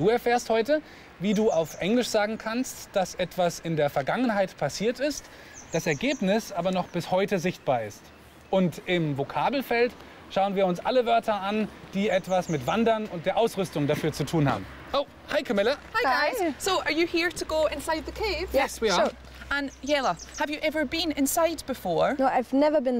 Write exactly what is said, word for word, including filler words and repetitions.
Du erfährst heute, wie du auf Englisch sagen kannst, dass etwas in der Vergangenheit passiert ist, das Ergebnis aber noch bis heute sichtbar ist. Und im Vokabelfeld schauen wir uns alle Wörter an, die etwas mit Wandern und der Ausrüstung dafür zu tun haben. Oh, hi Camilla. Hi guys. Hi. So, are you here to go inside the cave? Yes, we are. And Yella, have you ever been inside before? No, I've never been